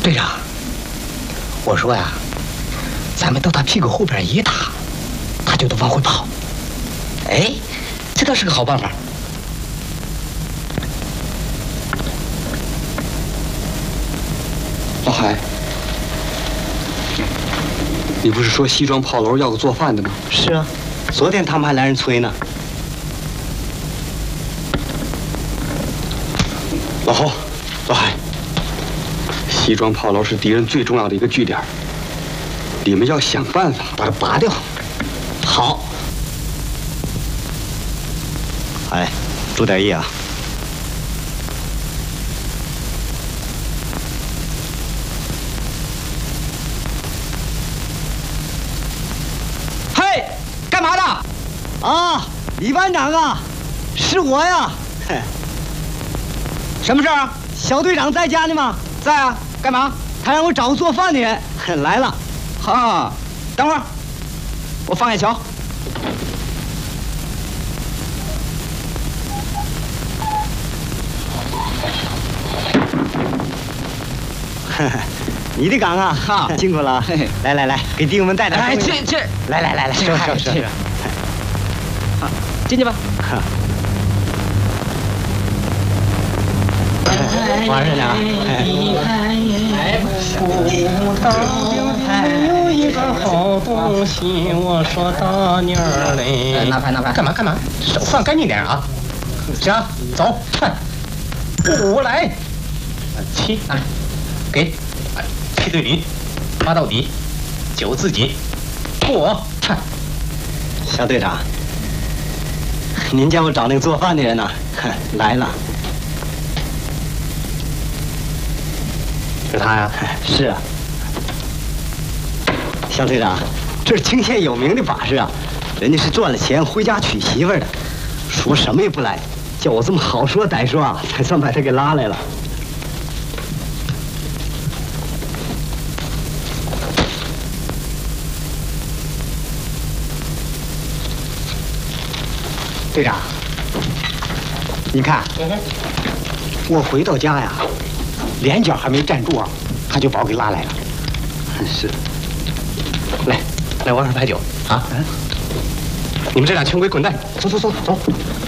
队长，我说呀，咱们到他屁股后边一打，他就得往回跑。哎，这倒是个好办法。 老海，你不是说西庄炮楼要个做饭的吗？ 是啊，昨天他们还来人催呢。 老侯，老海，西庄炮楼是敌人最重要的一个据点，你们要想办法把它拔掉。 好。哎，注点意啊！ 嘿，干嘛的？ 啊，李班长啊，是我呀。嘿， 什么事儿啊？ 小队长在家呢吗？ 在啊，干嘛？ 他让我找个做饭的人，来了。 哈，等会儿，我放眼瞧。 你的岗啊，哈，辛苦了。来来来，给弟兄们带点。 哎，这， 来来来来，是。 好，进去吧。 王社长， 有一个好东西，我说大妮儿嘞。 拿牌。 干嘛？手放干净点啊！行，走，5来，7来，给，7对驴，8到底，9自己，过。 小队长，您叫我找那个做饭的人呢？来了。 是他呀？ 是啊。小队长，这是清县有名的把式啊，人家是赚了钱回家娶媳妇儿的，说什么也不来，叫我这么好说歹说啊，才算把他给拉来了。队长，你看，我回到家呀，连脚还没站住啊，他就把我给拉来了。是。 来玩会儿牌九啊！你们这俩穷鬼滚蛋！走。